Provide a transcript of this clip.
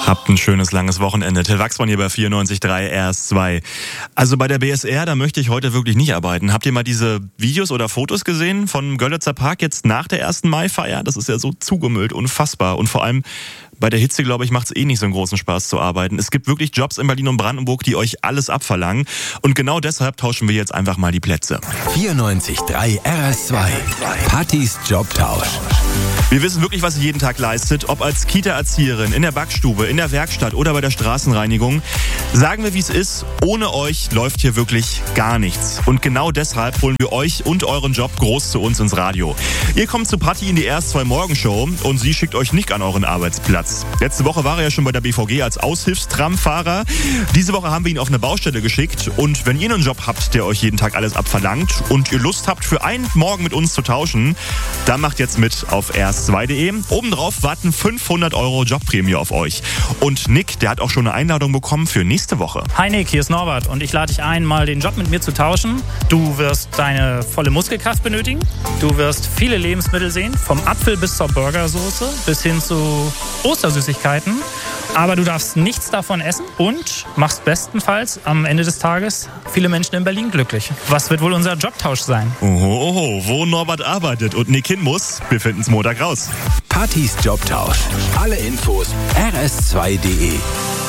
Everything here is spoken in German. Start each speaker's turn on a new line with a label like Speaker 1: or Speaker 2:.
Speaker 1: Habt ein schönes, langes Wochenende. Till Wachsmann hier bei 94.3 RS2. Also bei der BSR, da möchte ich heute wirklich nicht arbeiten. Habt ihr mal diese Videos oder Fotos gesehen von Görlitzer Park jetzt nach der 1. Mai-Feier? Das ist ja so zugemüllt, unfassbar. Und vor allem bei der Hitze, glaube ich, macht es nicht so einen großen Spaß zu arbeiten. Es gibt wirklich Jobs in Berlin und Brandenburg, die euch alles abverlangen. Und genau deshalb tauschen wir jetzt einfach mal die Plätze.
Speaker 2: 94.3 RS2. Pattys Jobtausch.
Speaker 1: Wir wissen wirklich, was ihr jeden Tag leistet, ob als Kita-Erzieherin, in der Backstube, in der Werkstatt oder bei der Straßenreinigung. Sagen wir, wie es ist, ohne euch läuft hier wirklich gar nichts. Und genau deshalb holen wir euch und euren Job groß zu uns ins Radio. Ihr kommt zu Patti in die RS2 Morgenshow und sie schickt euch nicht an euren Arbeitsplatz. Letzte Woche war er ja schon bei der BVG als Aushilfstramfahrer. Diese Woche haben wir ihn auf eine Baustelle geschickt. Und wenn ihr einen Job habt, der euch jeden Tag alles abverlangt und ihr Lust habt, für einen Morgen mit uns zu tauschen, dann macht jetzt mit auf rs2.de. Obendrauf warten 500 € Jobprämie auf euch. Und Nick, der hat auch schon eine Einladung bekommen für nächste Woche.
Speaker 3: Hi Nick, hier ist Norbert und ich lade dich ein, mal den Job mit mir zu tauschen. Du wirst deine volle Muskelkraft benötigen. Du wirst viele Lebensmittel sehen, vom Apfel bis zur Burgersoße bis hin zu Ostersüßigkeiten. Aber du darfst nichts davon essen und machst bestenfalls am Ende des Tages viele Menschen in Berlin glücklich. Was wird wohl unser Jobtausch sein?
Speaker 1: Oho, wo Norbert arbeitet und Nick hin muss, wir finden's Montag raus.
Speaker 2: Pattys Jobtausch. Alle Infos rs2.de.